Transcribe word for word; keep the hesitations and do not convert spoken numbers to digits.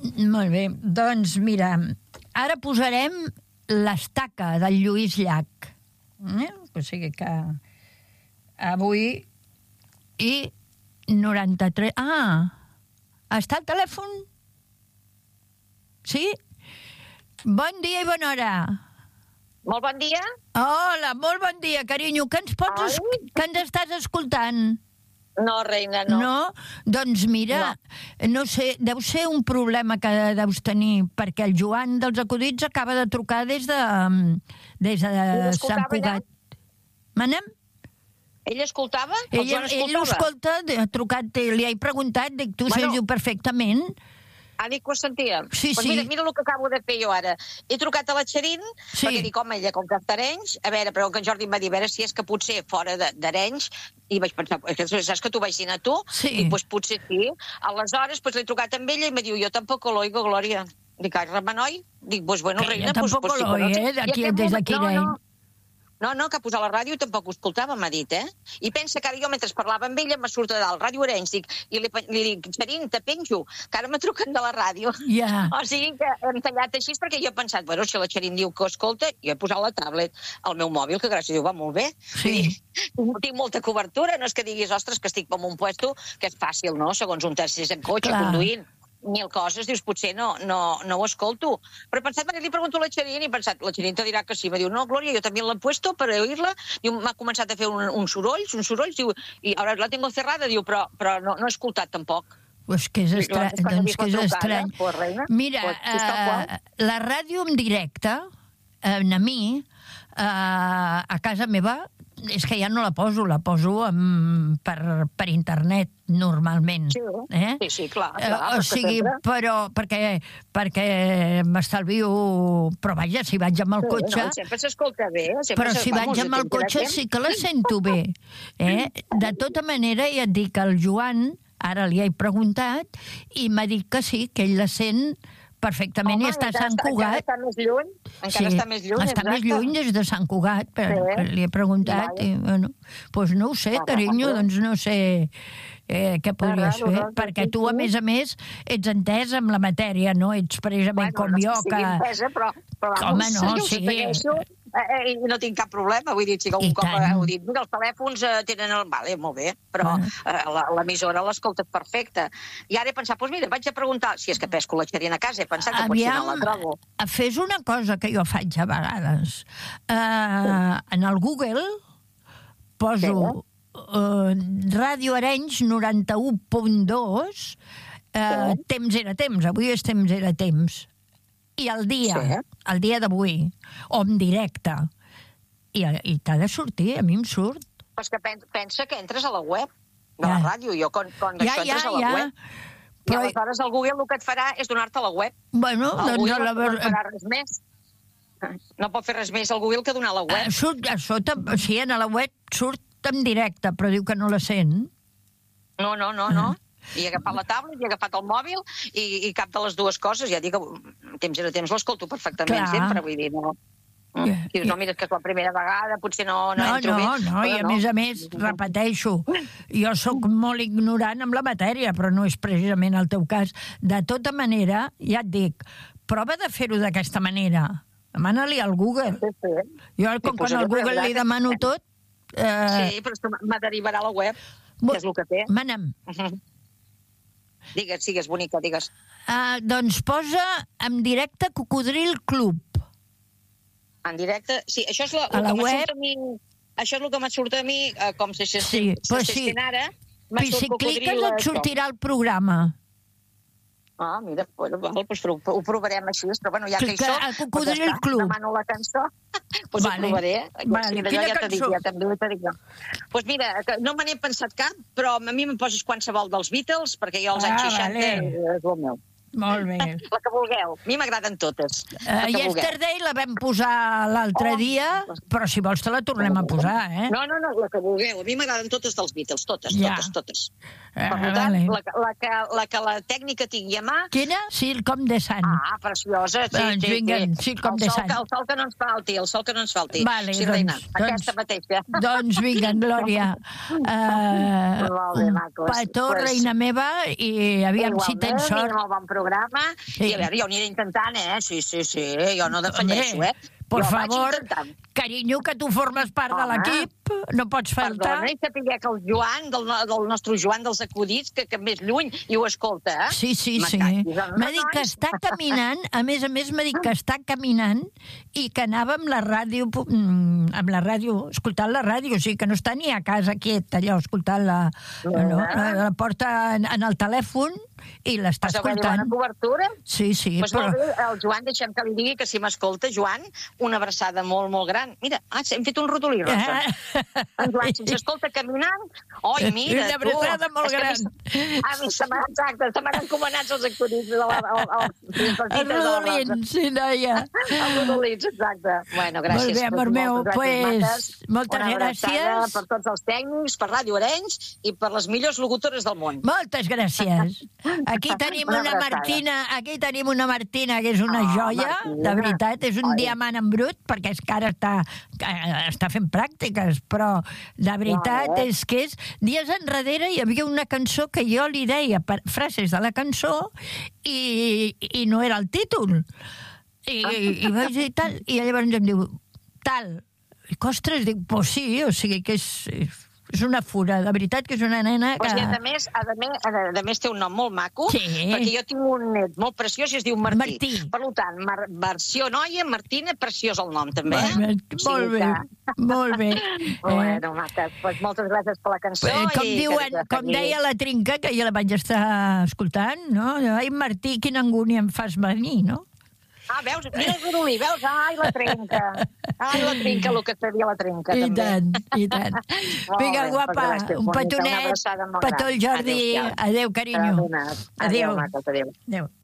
Molt bé, doncs mira, ara posarem l'estaca del Lluís Llach. Eh? O sigui que avui i noranta-tres... Ah, està el telèfon? Sí? Bon dia i bona hora. Molt bon dia. Hola, molt bon dia, carinyo. Que ens, pots es... que ens estàs escoltant? No, reina, no. No? Doncs mira, no. no sé, deu ser un problema que deus tenir, perquè el Joan dels acudits acaba de trucar des de, des de Sant Cugat. Manem? Ell escoltava? El ell, Joan escoltava? Ell ho escolta, ha trucat, li he preguntat, dic, tu bueno, se'l diu perfectament. Ha dit que ho sentia? Sí, pues sí. Mira, mira el que acabo de fer jo ara. He trucat a la Txerín, sí. perquè dic, home, ella com que d'Arenys, a veure, però que en Jordi em va dir, a veure si és que potser fora d'Arenys, i vaig pensar, saps que tu vaig dir a tu? Sí. I doncs potser sí. Aleshores, pues, l'he trucat amb ella i me diu, jo tampoc lo oigo, Glòria. Dic, ai, Ramanoi? Dic, pues bueno, que reina... Jo tampoc pues, lo pues, oigo, eh, d'aquí, des d'aquí no, d'ell. no. No, no, que ha posat la ràdio i tampoc ho escoltava, m'ha dit, eh? I pensa que ara jo, mentre parlava amb ella, me surt a dalt, Ràdio Arenys, dic, i li, li dic, Txerín, te penjo, que ara me truquen de la ràdio. Yeah. O sigui que hem tallat així, perquè jo he pensat, bueno, si la Txerín diu que ho escolta, jo he posat la tablet al meu mòbil, que gràcies a Déu va molt bé. Sí. I tinc molta cobertura, no és que diguis, ostres, que estic en un puesto, que és fàcil, no?, segons un tercer en cotxe, clar, conduint. Mil coses, dius, potser no, no, no ho escolto. Però he pensat, li pregunto a la Txerín i he pensat, la Txerín te dirà que sí. Me diu, no, Glòria, jo també l'he puesto per oírla. Diu, m'ha començat a fer un, uns sorolls, uns sorolls, diu, i ara la tengo cerrada, diu, però, però no, no he escoltat tampoc. Pues que és estrany. Doncs que és estrany. Pues, reina, mira, pues, uh, la ràdio en directe, uh, a mi, uh, a casa meva, és que ja no la poso, la poso amb, per, per internet, normalment. Sí, eh? sí, sí, clar. clar uh, o sigui, sempre. però perquè, perquè m'estalvio... Però vaja, si vaig amb el sí, cotxe... No, sempre s'escolta bé. Sempre però si vaig amb el cotxe sí que la sento bé. Eh? De tota manera, ja et dic, el Joan, ara li he preguntat, i m'ha dit que sí, que ell la sent... perfectament, home, i està a Sant Cugat. Encara està més lluny. Encara sí, està més lluny, està exacte. més lluny des de Sant Cugat, però sí. li he preguntat vale. i, bueno, doncs no ho sé, carinyo, doncs no sé eh, què podries fer, no, perquè tu, a més a més, ets entès amb la matèria, no ets precisament bueno, com no jo, que... Entesa, però, però home, no, sí. Eh, i no tinc cap problema, vull dir, si un cop heu dit, mira, els telèfons eh, tenen el... Vale, molt bé, però eh, l'emissora l'escoltes perfecta. I ara he pensat, doncs mira, vaig a preguntar, si és que pesco la Txerín a casa, he pensat que potser no la trobo. Fes una cosa que jo faig a vegades. Uh, sí. En el Google poso uh, Ràdio Arenys noranta-u punt dos, uh, sí. temps era temps, avui és temps era temps. I el dia, sí. el dia d'avui, o en directe. I, i t'ha de sortir, a mi em surt. Però és que pensa que entres a la web de la ja. ràdio. Jo, quan, quan ja, això ja, entres a la ja. web... Però... I aleshores el Google el que et farà és donar-te a la web. Bueno, el doncs... Google la... no et farà res més. No pot fer res més el Google que donar a la web. Uh, surt a sota, sí, a la web surt en directe, però diu que no la sent. No, no, no, no. I he agafat la tablet, i he agafat el mòbil, i, i cap de les dues coses, ja dic que temps era temps l'escolto perfectament. Clar. Sempre, vull dir, no... Yeah, si yeah. no mires que és la primera vegada, potser no, no, no entro no, bé. No, no, i a no. més a més, repeteixo, jo sóc molt ignorant amb la matèria, però no és precisament el teu cas. De tota manera, ja et dic, prova de fer-ho d'aquesta manera. Demana-li al Google. Sí, sí. Jo, com quan al Google li demano tot... Eh... Sí, però me derivarà a la web, que és el que té. Mana'm. Digues, sigues bonica, digues. Uh, doncs posa en directe Cocodril Club. En directe? Sí, això és la, a la que web. A mi, això és el que m'ha surt a mi, eh, com se sí, pues sí. ara. Però si cliques et sortirà el programa. Ah, mira, bueno, val, pues ho, ho provarem així, però bueno, ja que hi soc, el Cocodril pues Club. Demano la cançó, pues vale. ho provaré. Vale. Sí, Quina ja cançó? Dic, ja també t'ho dic jo. Pues mira, no me n'he pensat cap, però a mi me'n poses qualsevol dels Beatles, perquè jo als ah, anys seixanta vale. és el meu. Molt bé. La que vulgueu. A mi m'agraden totes. Uh, Yesterday la vam posar l'altre oh. dia, però si vols te la tornem a posar, eh? No, no, no, la que vulgueu. A mi m'agraden totes dels Beatles, totes, ja. totes, totes. Uh, per tant, vale. la, la, que, la que la tècnica tingui a mà... Quina? Silcom de Sant. Ah, preciosa. Sí, doncs sí, vinga, sí. Silcom de Sant. El sol que no ens falti, el sol que no ens falti. Vale, sí, doncs, reina, doncs, aquesta mateixa. Doncs vinga, Glòria. Uh, molt bé, macos. Petó, pues, reina meva, i aviam si tens sort. Igualment, programa, Sí. i a veure, jo ho aniré intentant, eh? Sí, sí, sí, jo no defalleixo, Hombre, eh? Por jo favor, vaig intentant. carinyo, que tu formes part de Home. l'equip, no pots faltar. Perdona, i saber que el Joan, del, del nostre Joan dels acudits, que, que més lluny, i ho escolta, eh? Sí, sí, sí. M'encanta. M'ha dit que està caminant, a més a més m'ha dit que està caminant i que anava amb la ràdio, mm, amb la ràdio, escoltant la ràdio, o sigui que no està ni a casa quiet, allò, escoltant la, no, la, la porta en, en el telèfon i l'està Pues haver-hi escoltant. bona cobertura. Sí, sí, Pues però... molt bé, el Joan, deixem que li digui que si m'escolta, Joan, una abraçada molt, molt gran. Mira, ah, hem fet un rodolí, Rosa. Ah. En Joan, si ens escolta caminant, oi, mira, Una abraçada tu... molt És que gran. A mi, a mi se m'ha, exacte, se m'han encomanat els acudits de la, el, el, el, Els rodolins, sí, noia. Els rodolins, exacte. Bueno, gràcies. Molt bé, amor meu, gràcies, pues, mates. moltes Una abraçada gràcies. per tots els tècnics, per Ràdio Arenys i per les millors locutores del món. Moltes gràcies. Aquí tenim Una una abraçada. Martina, aquí tenim una Martina que és una Oh, joia, Martina. de veritat, és un Oi. diamant en brut, perquè és que ara està, eh, està fent pràctiques, però de veritat Molt bé. és que és... Dies enrere hi havia una cançó que jo li deia per, frases de la cançó i, i no era el títol. I, i, i vaig dir tal, i llavors em diu, tal. I, ostres, dic, pues sí, o sigui que és... És una fura, de veritat que és una nena que... Pues, i a més, a més, a més té un nom molt maco, Sí. perquè jo tinc un net molt preciós i es diu Martí. Martí. Per tant, mar versió noia, Martina, preciós el nom, també. Bueno, Eh? molt bé, molt bé. Eh, Bueno, mates, pues moltes gràcies per la cançó. eh, com, i diuen, que- com deia la Trinca, que jo la vaig estar escoltant, no? Ai, Martí, quina angúnia em fas venir, no? Ah, veus? Mira el rodolí, veus? Ai, la trenca. Ai, la trenca, el que sabia la trenca, I també. tant, i tant. Molt Vinga, bé, guapa, moltes gràcies, un bonica, una petonet, abraçada molt petó gran. el Jordi. Adéu-siau. Adéu, carinyo. Adéu, mates, adéu. Adéu.